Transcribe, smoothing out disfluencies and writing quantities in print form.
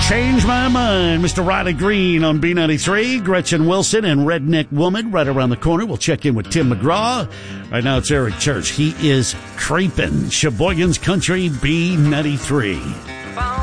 Change My Mind, Mr. Riley Green on B93. Gretchen Wilson and Redneck Woman right around the corner. We'll check in with Tim McGraw. Right now it's Eric Church. He is creeping. Sheboygan's Country B93.